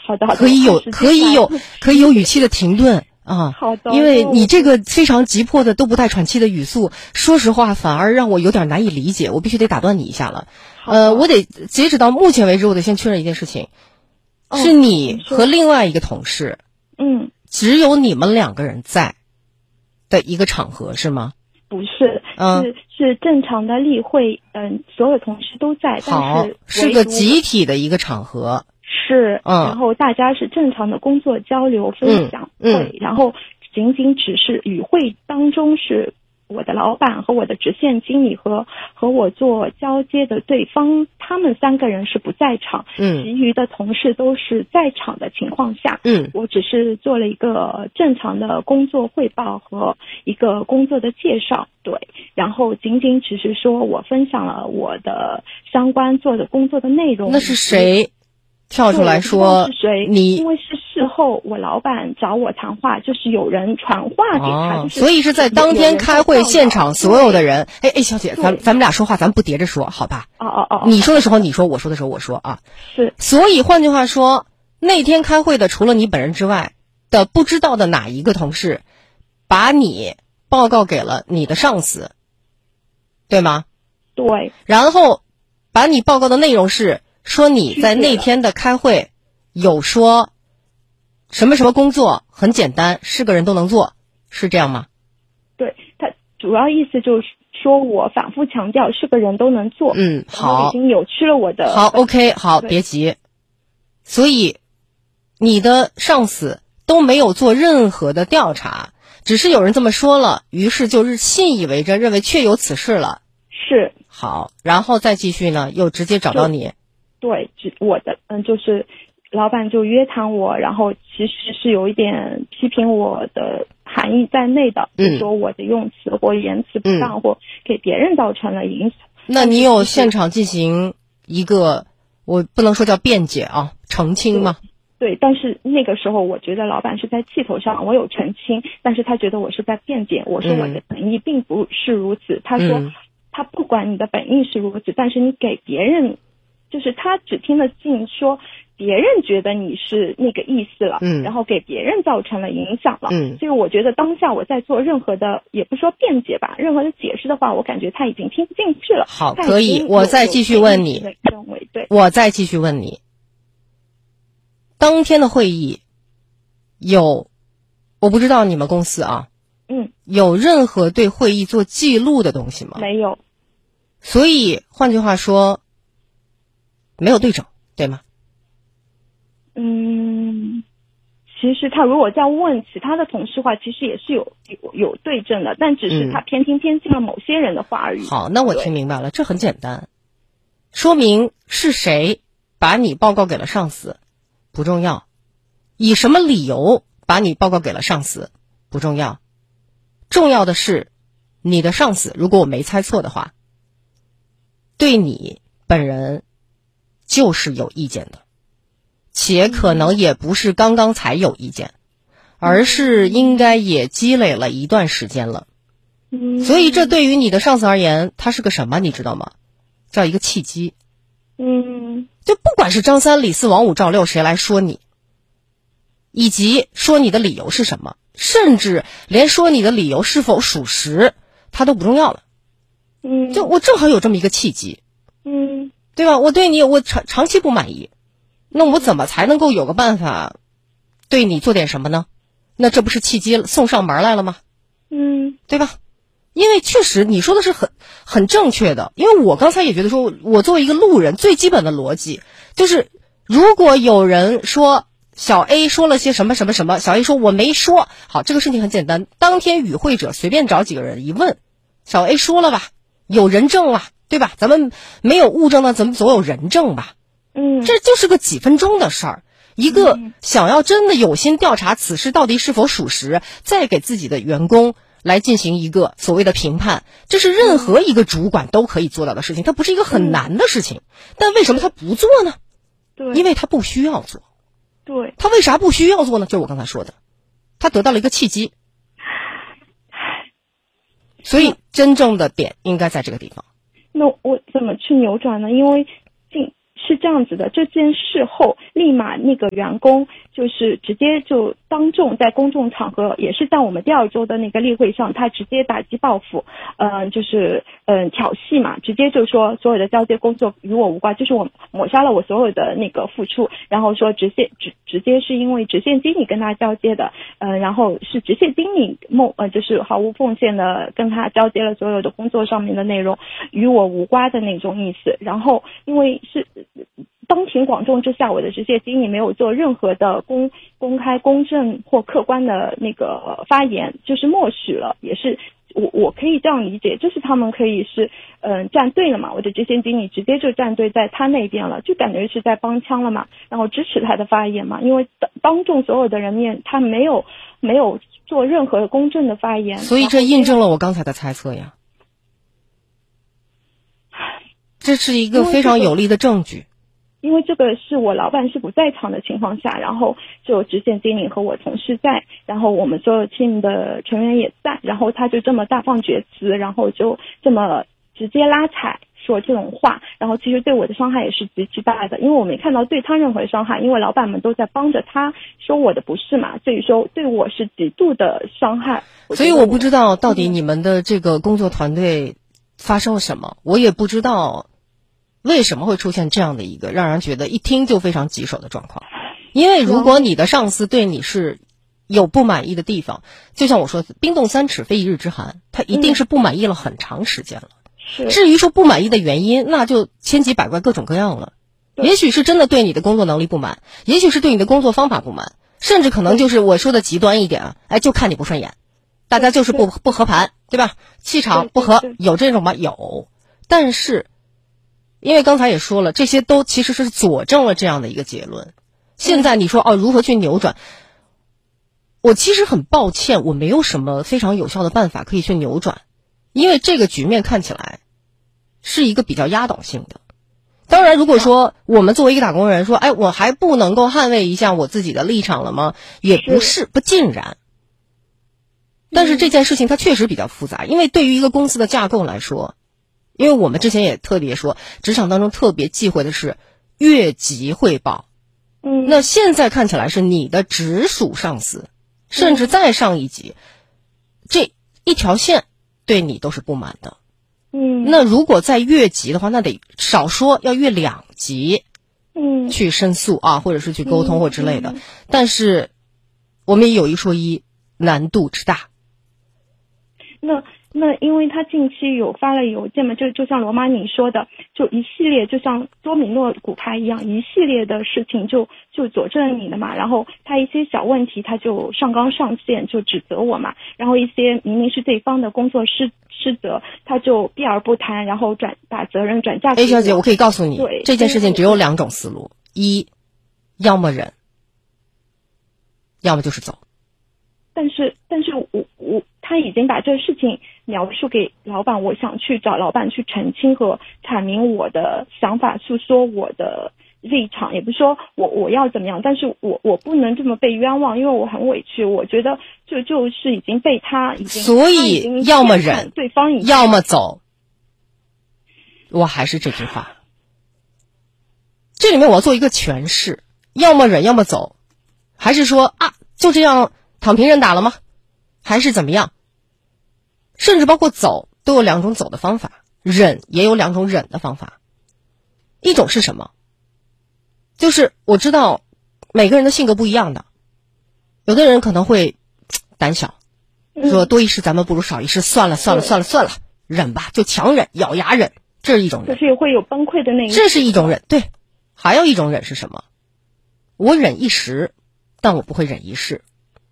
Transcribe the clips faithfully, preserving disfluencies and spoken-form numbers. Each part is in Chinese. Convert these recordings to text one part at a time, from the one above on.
好的，好的， 可以有可以有可以有语气的停顿啊。 好的， 因为你这个非常急迫的都不带喘气的语速，说实话反而让我有点难以理解，我必须得打断你一下了。呃，我得截止到目前为止，我得先确认一件事情，哦、是你和另外一个同事， 嗯， 只有你们两个人在的一个场合是吗？ 不是， 嗯、 是是正常的例会，嗯，所有同事都在， 好， 但是是个集体的一个场合。 是， 嗯， 然后大家是正常的工作交流分享， 嗯， 对，然后仅仅只是与会当中是我的老板和我的直线经理和和我做交接的对方，他们三个人是不在场， 嗯， 其余的同事都是在场的情况下， 嗯， 我只是做了一个正常的工作汇报和一个工作的介绍，对，然后仅仅只是说我分享了我的相关做的工作的内容。 那是谁跳出来说是谁？ 你因为是事后我老板找我谈话，就是有人传话给他， 哦、 就是所以是在当天开会现场所有的人。哎哎，小姐，咱咱们俩说话，咱们不叠着说，好吧？ 哦哦哦， 你说的时候你说，我说的时候我说啊。 是。 所以换句话说，那天开会的除了你本人之外的不知道的哪一个同事，把你报告给了你的上司，对吗？ 对。 然后把你报告的内容是。说你在那天的开会有说什么什么工作很简单，是个人都能做，是这样吗？ 对，他主要意思就是说我反复强调是个人都能做。 嗯，好， 已经扭曲了我的。 好 ，OK， 好，别急。所以你的上司都没有做任何的调查，只是有人这么说了，于是就是信以为真，认为确有此事了。 是。 好，然后再继续呢，又直接找到你。 对，我的嗯，就是老板就约谈我，然后其实是有一点批评我的含义在内的， 嗯， 就说我的用词或言辞不当， 嗯、 或给别人造成了影响。 那你有现场进行一个，我不能说叫辩解啊，澄清吗？ 对，但是那个时候我觉得老板是在气头上，我有澄清，但是他觉得我是在辩解，我说我的本意并不是如此，嗯、他说、嗯、他不管你的本意是如此，但是你给别人。就是他只听得进说别人觉得你是那个意思了， 嗯， 然后给别人造成了影响了， 嗯， 所以我觉得当下我在做任何的，也不说辩解吧，任何的解释的话，我感觉他已经听不进去了。 好，可以，我再继续问你， 认为对， 我再继续问你，当天的会议有，我不知道你们公司啊， 嗯， 有任何对会议做记录的东西吗？ 没有。 所以换句话说。没有对证，对吗？ 嗯，其实他如果在问其他的同事的话，其实也是有有有对证的，但只是他偏听偏信了某些人的话而已。 嗯、好，那我听明白了，这很简单，说明是谁把你报告给了上司，不重要；以什么理由把你报告给了上司，不重要。重要的是，你的上司，如果我没猜错的话，对你本人。就是有意见的，且可能也不是刚刚才有意见，而是应该也积累了一段时间了。所以这对于你的上司而言，它是个什么你知道吗？叫一个契机。 嗯， 就不管是张三李四王五赵六谁来说你，以及说你的理由是什么，甚至连说你的理由是否属实，它都不重要了。 嗯， 就我正好有这么一个契机。 嗯。 对吧？我对你我长长期不满意，那我怎么才能够有个办法对你做点什么呢？那这不是契机送上门来了吗？ 嗯， 对吧？因为确实你说的是很很正确的，因为我刚才也觉得说，我作为一个路人，最基本的逻辑就是，如果有人说小 A 说了些什么什么什么，小 A 说我没说，好，这个事情很简单，当天与会者随便找几个人一问，小 A 说了吧，有人证吧。对吧？咱们没有物证呢，咱们总有人证吧？ 嗯， 这就是个几分钟的事儿。一个想要真的有心调查此事到底是否属实，再给自己的员工来进行一个所谓的评判，这是任何一个主管都可以做到的事情，它不是一个很难的事情。但为什么他不做呢？ 对， 因为他不需要做。 对， 他为啥不需要做呢？就是我刚才说的，他得到了一个契机。所以真正的点应该在这个地方。 那我怎么去扭转呢？因为进是这样子的，这件事后立马那个员工就是直接就当众在公众场合，也是在我们第二周的那个例会上，他直接打击报复，嗯、呃，就是嗯、呃、挑衅嘛，直接就说所有的交接工作与我无关，就是我抹杀了我所有的那个付出，然后说直线直直接是因为直线经理跟他交接的，嗯、呃，然后是直线经理梦呃就是毫无奉献的跟他交接了所有的工作上面的内容，与我无关的那种意思，然后因为是当庭广众之下，我的直线经理没有做任何的公公开、公正或客观的那个发言，就是默许了，也是我我可以这样理解，就是他们可以是嗯、呃、站队了嘛，我的直线经理直接就站队在他那边了，就感觉是在帮腔了嘛，然后支持他的发言嘛，因为当当众所有的人面，他没有没有做任何公正的发言， 所以这印证了我刚才的猜测呀。这是一个非常有力的证据。 因为这个是我老板是不在场的情况下，然后就直线经理和我同事在，然后我们所有 team 的成员也在，然后他就这么大放厥词，然后就这么直接拉踩说这种话，然后其实对我的伤害也是极其大的，因为我没看到对他任何伤害，因为老板们都在帮着他说我的不是嘛，所以说对我是极度的伤害。 所以我不知道到底你们的这个工作团队发生了什么，我也不知道为什么会出现这样的一个让人觉得一听就非常棘手的状况。因为如果你的上司对你是有不满意的地方，就像我说冰冻三尺非一日之寒，他一定是不满意了很长时间了。 是至于说不满意的原因，那就千奇百怪各种各样了。也许是真的对你的工作能力不满，也许是对你的工作方法不满，甚至可能就是我说的极端一点啊，哎，就看你不顺眼，大家就是不不合盘，对吧？气场不合，有这种吗？有。但是因为刚才也说了，这些都其实是佐证了这样的一个结论。现在你说哦，如何去扭转？我其实很抱歉，我没有什么非常有效的办法可以去扭转，因为这个局面看起来是一个比较压倒性的。当然，如果说我们作为一个打工人说，哎，我还不能够捍卫一下我自己的立场了吗？也不是，不尽然。但是这件事情它确实比较复杂，因为对于一个公司的架构来说，因为我们之前也特别说，职场当中特别忌讳的是越级汇报。 嗯， 那现在看起来是你的直属上司，甚至再上一级，这一条线对你都是不满的。 嗯， 那如果再越级的话，那得少说要越两级， 嗯， 去申诉啊，或者是去沟通或之类的。但是我们也有一说一，难度之大。 那那因为他近期有发了邮件嘛，就就像罗马你说的，就一系列就像多米诺骨牌一样，一系列的事情就就佐证你的嘛。然后他一些小问题他就上纲上线，就指责我嘛。然后一些明明是对方的工作失失责，他就避而不谈，然后转把责任转嫁给我。 A 小姐，我可以告诉你， 对这件事情只有两种思路：一，要么忍，要么就是走。 但是但是我我他已经把这个事情描述给老板，我想去找老板去澄清和阐明我的想法，诉说我的立场，也不是说我我要怎么样，但是我我不能这么被冤枉，因为我很委屈，我觉得就就是已经被他已经， 所以要么忍， 对方已经要么走。我还是这句话，这里面我要做一个诠释：要么忍，要么走，还是说啊就这样躺平认打了吗？还是怎么样？甚至包括走都有两种走的方法，忍也有两种忍的方法。一种是什么？就是我知道每个人的性格不一样的，有的人可能会胆小，说多一事咱们不如少一事，算了算了算了算了，忍吧，就强忍，咬牙忍，这是一种忍。 可是也会有崩溃的那一， 这是一种忍，对。还有一种忍是什么？我忍一时，但我不会忍一世。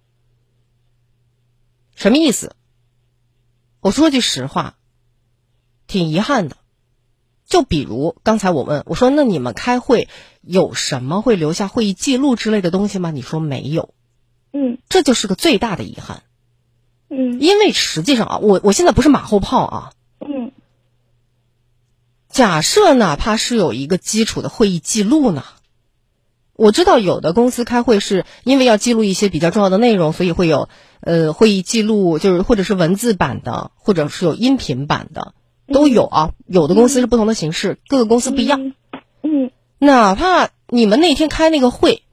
什么意思？我说句实话，挺遗憾的。就比如刚才我问我说，那你们开会有什么会留下会议记录之类的东西吗？你说没有。 嗯， 这就是个最大的遗憾。 嗯， 因为实际上啊，我我现在不是马后炮啊。 嗯， 假设哪怕是有一个基础的会议记录呢，我知道有的公司开会是因为要记录一些比较重要的内容，所以会有呃会议记录，就是或者是文字版的，或者是有音频版的，都有啊。有的公司是不同的形式，各个公司不一样。 嗯， 哪怕你们那天开那个会